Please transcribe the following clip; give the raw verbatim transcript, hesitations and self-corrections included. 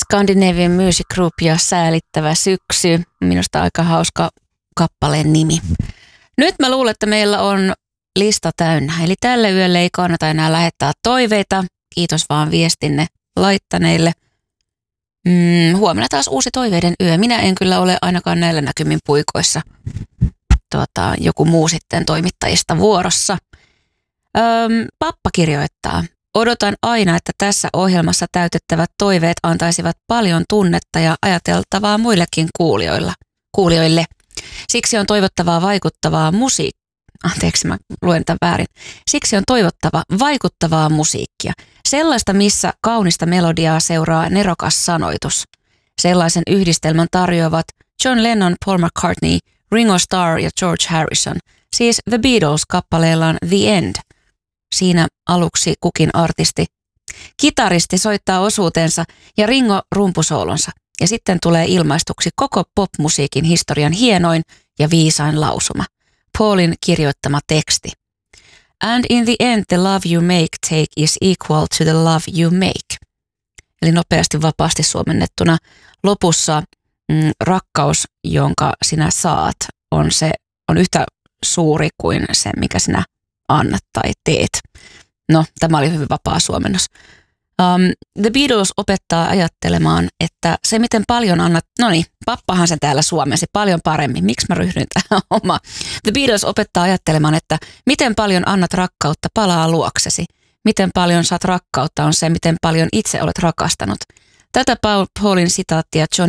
Scandinavian Music Group ja Säälittävä syksy. Minusta aika hauska kappaleen nimi. Nyt mä luulen, että meillä on lista täynnä. Eli tälle yölle ei kannata enää lähettää toiveita. Kiitos vaan viestinne laittaneille. Mm, huomenna taas uusi toiveiden yö. Minä en kyllä ole ainakaan näillä näkymin puikoissa. Tuota, joku muu sitten toimittajista vuorossa. Öm, pappa kirjoittaa. Odotan aina, että tässä ohjelmassa täytettävät toiveet antaisivat paljon tunnetta ja ajateltavaa muillekin kuulijoilla, kuulijoille. Siksi on toivottavaa vaikuttavaa musiikkia. Anteeksi, mä luen tämän väärin. Siksi on toivottava vaikuttavaa musiikkia. Sellaista, missä kaunista melodiaa seuraa nerokas sanoitus. Sellaisen yhdistelmän tarjoavat John Lennon, Paul McCartney, Ringo Starr ja George Harrison. Siis The Beatles kappaleellaan The End. Siinä aluksi kukin artisti. Kitaristi soittaa osuutensa ja Ringo rumpusoolonsa. Ja sitten tulee ilmaistuksi koko popmusiikin historian hienoin ja viisain lausuma. Paulin kirjoittama teksti. And in the end the love you make take is equal to the love you make. Eli nopeasti vapaasti suomennettuna lopussa mm, rakkaus, jonka sinä saat, on, se, on yhtä suuri kuin se, mikä sinä annat tai teet. No, tämä oli hyvin vapaa suomennos. Um, The Beatles opettaa ajattelemaan, että se miten paljon annat, no niin, pappahan sen täällä suomensi paljon paremmin. Miksi mä ryhdyin tähän oma? The Beatles opettaa ajattelemaan, että miten paljon annat rakkautta palaa luoksesi. Miten paljon saat rakkautta on se, miten paljon itse olet rakastanut. Tätä Paulin sitaattia Johnny